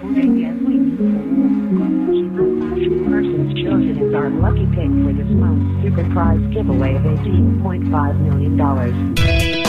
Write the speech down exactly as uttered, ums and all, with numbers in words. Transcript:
服人员为您服务。喜欢八十 persons chosen as our lucky pick for this month's super prize giveaway of eighteen point five million dollars.